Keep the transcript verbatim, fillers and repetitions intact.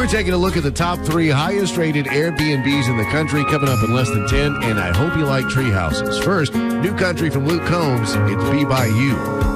taking a look at the top three highest rated Airbnbs in the country, coming up in less than ten, and I hope you like tree houses. First, new country from Luke Combs, It's Be By You.